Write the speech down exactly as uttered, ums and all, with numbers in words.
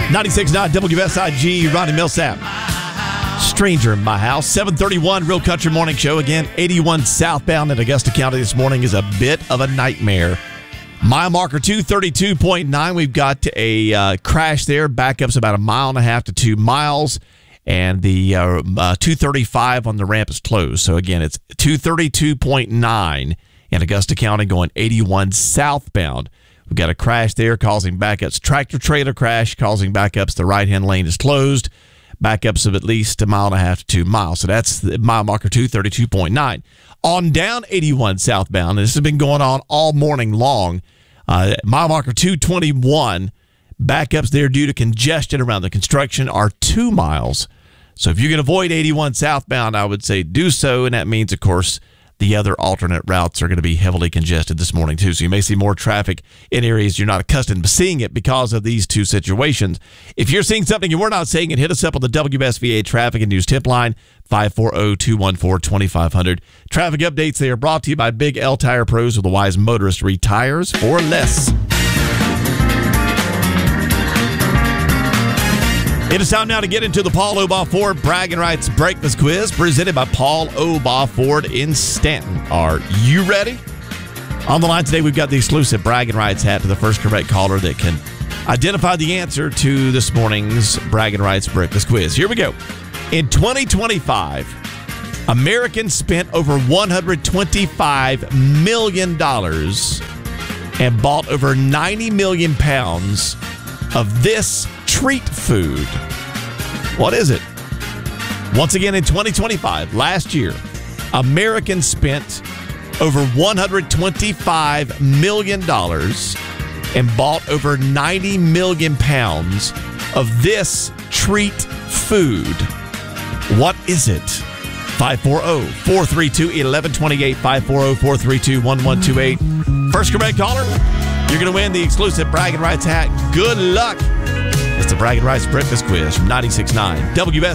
ninety-six point nine W S I G, Ronnie Millsap. Stranger in my house. seven thirty-one, Real Country Morning Show. Again, eighty-one southbound in Augusta County this morning is a bit of a nightmare. Mile marker two thirty-two point nine. We've got a uh, crash there. Backup's about a mile and a half to two miles. And the uh, uh, two thirty-five on the ramp is closed. So, again, it's two thirty-two point nine in Augusta County going eighty-one southbound. We've got a crash there causing backups. Tractor-trailer crash causing backups. The right-hand lane is closed. Backups of at least a mile and a half to two miles. So that's the mile marker two thirty-two point nine. On down eighty-one southbound, and this has been going on all morning long, uh, mile marker two twenty-one, backups there due to congestion around the construction are two miles. So if you can avoid eighty-one southbound, I would say do so, and that means, of course, the other alternate routes are going to be heavily congested this morning, too. So you may see more traffic in areas you're not accustomed to seeing it because of these two situations. If you're seeing something and we're not seeing it, hit us up on the W S V A Traffic and News Tip Line, five four zero, two one four, two five zero zero. Traffic updates, they are brought to you by Big L Tire Pros, with the wise motorist retires for less. It is time now to get into the Paul Obaugh Ford Bragging Rights Breakfast Quiz, presented by Paul Obaugh Ford in Stanton. Are you ready? On the line today, we've got the exclusive Bragging Rights hat to the first correct caller that can identify the answer to this morning's Bragging Rights Breakfast Quiz. Here we go. In twenty twenty-five, Americans spent over one hundred twenty-five million dollars and bought over ninety million pounds of this treat food. What is it? Once again, in twenty twenty-five, last year, Americans spent over one hundred twenty-five million dollars and bought over ninety million pounds of this treat food. What is it? five four zero, four three two, one one two eight, five four zero, four three two, one one two eight. First correct caller, you're going to win the exclusive Bragging Rights hat. Good luck. It's the Bragging Rights Breakfast Quiz from ninety-six point nine W S